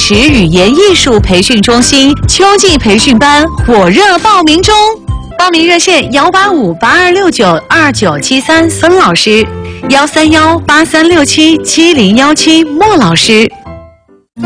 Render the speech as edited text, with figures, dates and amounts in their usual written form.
池语言艺术培训中心秋季培训班火热报名中，报名热线18582692973孙老师，13183677017莫老师。